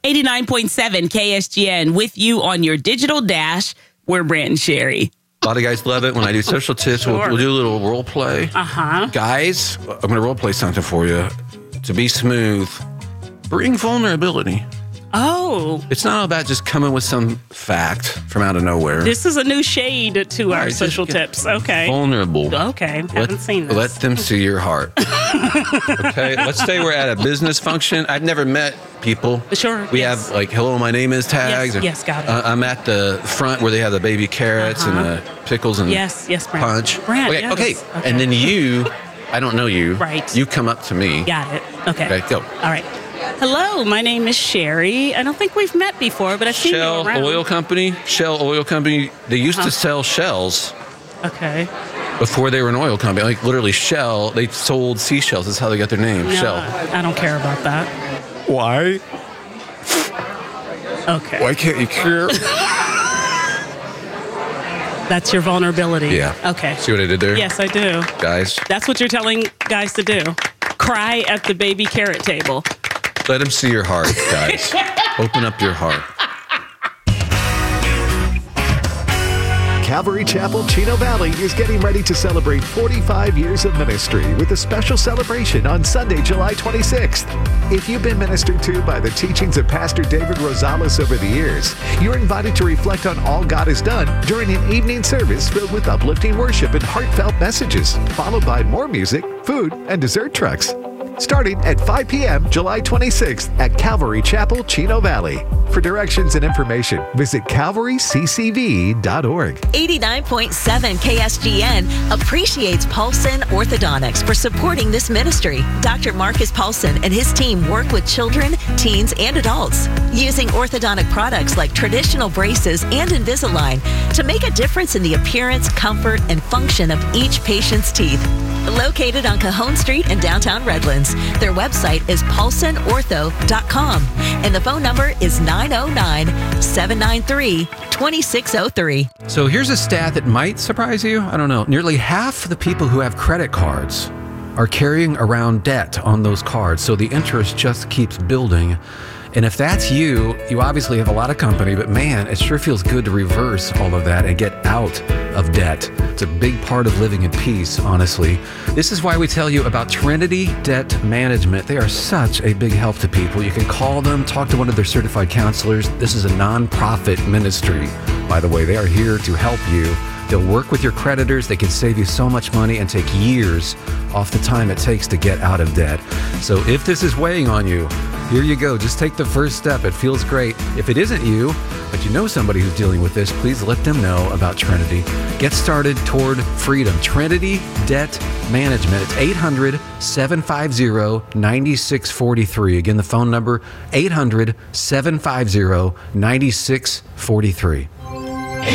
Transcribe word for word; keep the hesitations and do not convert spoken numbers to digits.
eighty-nine point seven K S G N with you on your digital dash. We're Brant and Sherry. A lot of guys love it when I do social tips. Sure. We'll, we'll do a little role play. Uh-huh. Guys, I'm going to role play something for you. To be smooth, bring vulnerability. Oh. It's not about just coming with some fact from out of nowhere. This is a new shade to our Right, social tips. Okay. Vulnerable. Okay. Haven't let, seen this. Let them see your heart. Okay. Let's say we're at a business function. I've never met people. Sure. We yes. have like, hello, my name is tags. Yes, yes, got it. Uh, I'm at the front where they have the baby carrots Uh-huh. and the pickles and Yes, yes, Brant. punch. Brant, okay, yes. okay. Okay. And then you, I don't know you. Right. You come up to me. Got it. Okay. Okay, go. All right. Hello, my name is Sherry. I don't think we've met before, but I've seen you Shell around. Oil Company. Shell Oil Company. They used Uh-huh. to sell shells Okay. before they were an oil company. Like literally Shell, they sold seashells. That's how they got their name. No, Shell. I don't care about that. Why? Okay. Why can't you care? That's your vulnerability. Yeah. Okay. See what I did there? Yes, I do. Guys, That's what you're telling guys to do. Cry at the baby carrot table. let them see your heart, guys. Open up your heart. Calvary Chapel, Chino Valley is getting ready to celebrate forty-five years of ministry with a special celebration on Sunday, July twenty-sixth. If you've been ministered to by the teachings of Pastor David Rosales over the years, you're invited to reflect on all God has done during an evening service filled with uplifting worship and heartfelt messages, followed by more music, food, and dessert trucks. Starting at five p.m. July twenty-sixth at Calvary Chapel, Chino Valley. For directions and information, visit calvary c c v dot org. eighty-nine point seven K S G N appreciates Paulson Orthodontics for supporting this ministry. Doctor Marcus Paulson and his team work with children, teens, and adults using orthodontic products like traditional braces and Invisalign to make a difference in the appearance, comfort, and function of each patient's teeth. Located on Cajon Street in downtown Redlands, their website is paulson ortho dot com and the phone number is nine oh nine, seven nine three, two six oh three. So here's a stat that might surprise you. I don't know. Nearly half of the people who have credit cards are carrying around debt on those cards. So the interest just keeps building. And if that's you, you obviously have a lot of company, but man, it sure feels good to reverse all of that and get out of debt. It's a big part of living in peace, honestly. This is why we tell you about Trinity Debt Management. They are such a big help to people. You can call them, talk to one of their certified counselors. This is a nonprofit ministry. By the way, they are here to help you. They'll work with your creditors. They can save you so much money and take years off the time it takes to get out of debt. So if this is weighing on you, here you go. Just take the first step. It feels great. If it isn't you, but you know somebody who's dealing with this, please let them know about Trinity. Get started toward freedom. Trinity Debt Management. It's eight hundred, seven five zero, nine six four three. Again, the phone number, eight hundred, seven five zero, nine six four three.